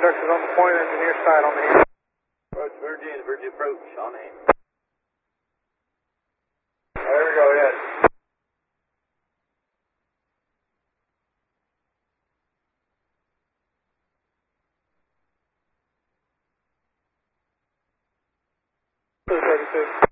conductors on the point, engineer side on the air. Approach Virgin, Virgin approach on aim. There we go, yes. This is 32.